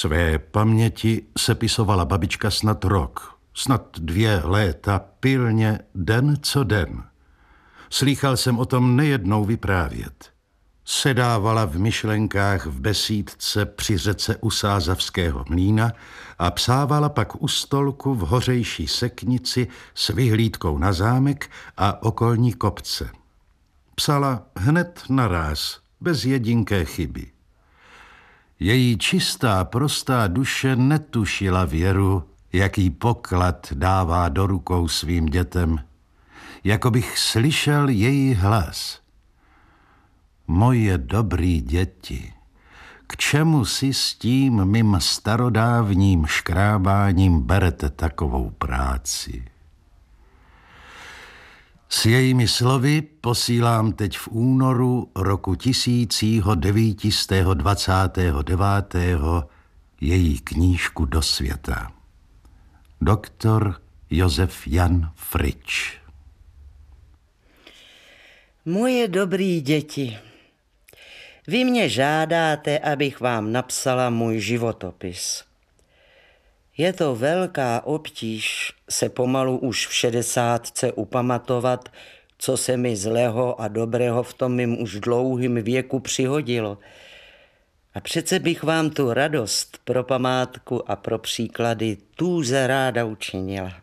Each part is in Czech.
Své paměti sepisovala babička snad rok, snad 2 léta, pilně den co den. Slýchal jsem o tom nejednou vyprávět. Sedávala v myšlenkách v besídce při řece u Sázavského mlýna a psávala pak u stolku v hořejší seknici s vyhlídkou na zámek a okolní kopce. Psala hned naráz, bez jedinké chyby. Její čistá, prostá duše netušila věru, jaký poklad dává do rukou svým dětem. Jako bych slyšel její hlas. Moje dobrý děti, k čemu si s tím mým starodávním škrábáním berete takovou práci? S jejími slovy posílám teď v únoru roku 1929 její knížku do světa. Doktor Josef Jan Frič. Moje dobrý děti, vy mě žádáte, abych vám napsala můj životopis. Je to velká obtíž se pomalu už v 60 upamatovat, co se mi zlého a dobrého v tom mým už dlouhým věku přihodilo. A přece bych vám tu radost pro památku a pro příklady tůze ráda učinila.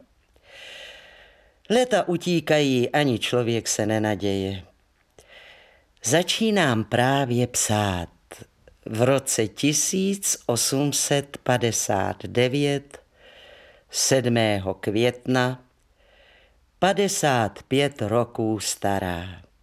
Léta utíkají, ani člověk se nenaděje. Začínám právě psát. V roce 1859, 7. května, 55 roků stará.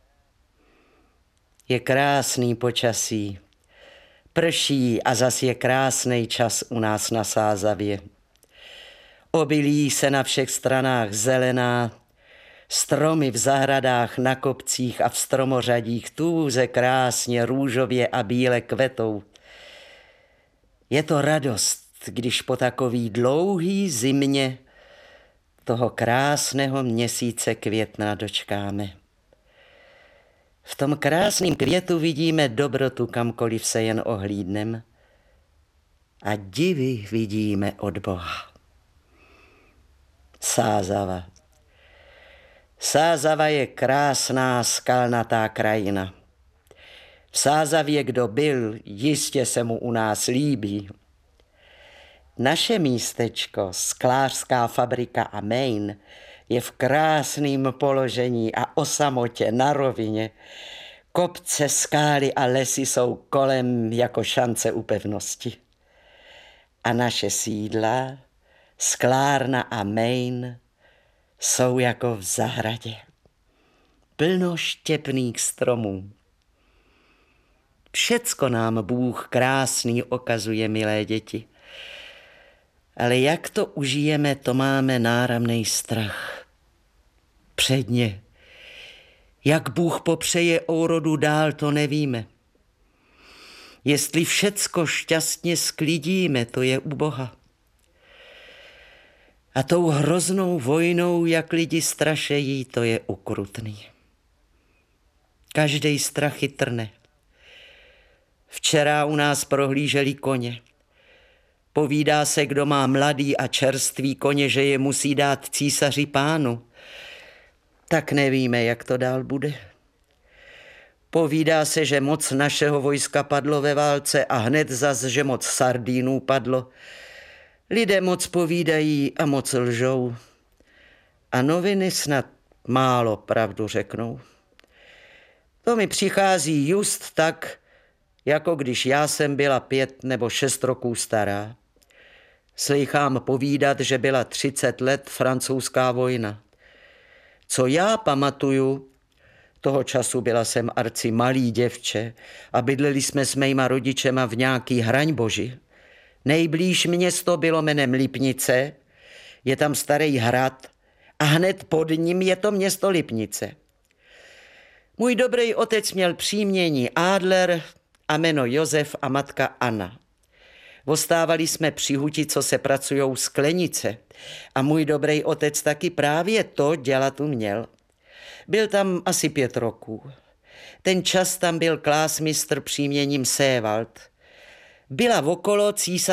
Je krásný počasí, prší a zas je krásný čas u nás na Sázavě. Obilí se na všech stranách zelená, stromy v zahradách, na kopcích a v stromořadích tůze krásně růžově a bíle kvetou. Je to radost, když po takový dlouhý zimě toho krásného měsíce května dočkáme. V tom krásném květu vidíme dobrotu, kamkoliv se jen ohlídnem, a divy vidíme od Boha. Sázava. Sázava je krásná skalnatá krajina. V Sázavě kdo byl, jistě se mu u nás líbí. Naše místečko, sklářská fabrika a mejn, je v krásném položení a o samotě na rovině. Kopce, skály a lesy jsou kolem jako šance u pevnosti. A naše sídla, sklárna a mejn, jsou jako v zahradě. Plno štěpných stromů. Všecko nám Bůh krásný ukazuje, milé děti. Ale jak to užijeme, to máme náramnej strach. Předně. Jak Bůh popřeje ourodu dál, to nevíme. Jestli všecko šťastně sklidíme, to je u Boha. A tou hroznou vojnou, jak lidi strašejí, to je ukrutný. Každej strach chytrne. Včera u nás prohlíželi koně. Povídá se, kdo má mladý a čerstvý koně, že je musí dát císaři pánu. Tak nevíme, jak to dál bude. Povídá se, že moc našeho vojska padlo ve válce a hned zas, že moc Sardínů padlo. Lidé moc povídají a moc lžou. A noviny snad málo pravdu řeknou. To mi přichází just tak, jako když já jsem byla 5 nebo 6 roků stará. Slychám povídat, že byla 30 let francouzská vojna. Co já pamatuju, toho času byla jsem arci malý děvče a bydleli jsme s mýma rodičema v nějaký Hraňboži. Nejblíž město bylo jménem Lipnice, je tam starý hrad a hned pod ním je to město Lipnice. Můj dobrý otec měl příjmení Adler a jméno Josef a matka Anna. Ostávali jsme při huti, co se pracujou sklenice, a můj dobrý otec taky právě to dělat uměl. Byl tam asi 5 roků. Ten čas tam byl klásmistr příjmením Sévald. Byla okolo